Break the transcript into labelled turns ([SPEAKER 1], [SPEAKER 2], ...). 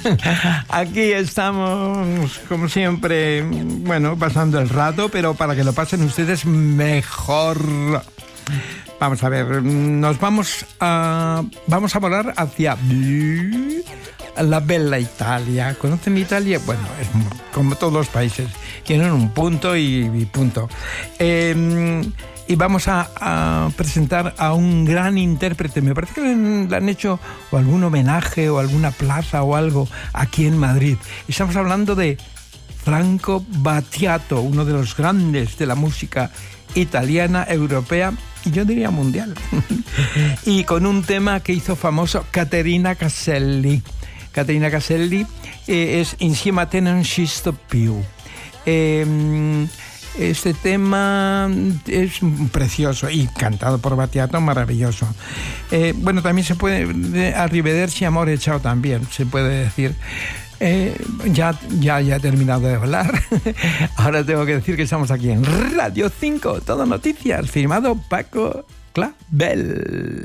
[SPEAKER 1] Aquí estamos, como siempre, bueno, pasando el rato, pero para que lo pasen ustedes mejor. Vamos a ver, vamos a volar hacia la bella Italia. ¿Conocen Italia? Bueno, es como todos los países, tienen un punto y punto. Y vamos a presentar a un gran intérprete. Me parece que le han hecho o algún homenaje o alguna plaza o algo aquí en Madrid. Estamos hablando de Franco Battiato, uno de los grandes de la música italiana, europea y yo diría mundial. Y con un tema que hizo famoso Caterina Caselli. Caterina Caselli es Insieme a te non esisto più. Este tema es precioso y cantado por Battiato, maravilloso. Bueno, también se puede, arrivederci amore ciao también, se puede decir. Ya he terminado de hablar. Ahora tengo que decir que estamos aquí en Radio 5, Todo Noticias, firmado Paco Clavel.